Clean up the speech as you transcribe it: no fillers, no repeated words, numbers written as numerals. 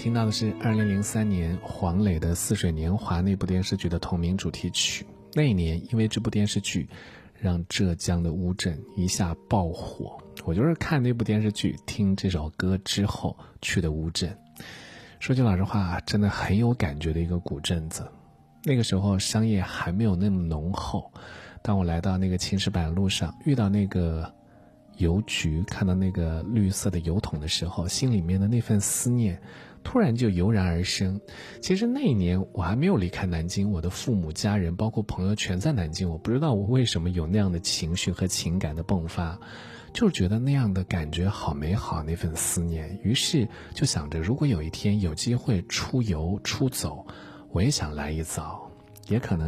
听到的是2003年黄磊的《似水年华》那部电视剧的同名主题曲。那一年因为这部电视剧让浙江的乌镇一下爆火，我就是看那部电视剧听这首歌之后去的乌镇。说句老实话，真的很有感觉的一个古镇子。那个时候商业还没有那么浓厚，当我来到那个青石板路上，遇到那个邮局，看到那个绿色的邮筒的时候，心里面的那份思念突然就油然而生。其实那一年我还没有离开南京，我的父母家人包括朋友全在南京，我不知道我为什么有那样的情绪和情感的迸发，就是觉得那样的感觉好美好，那份思念。于是就想着，如果有一天有机会出游出走，我也想来一遭，也可能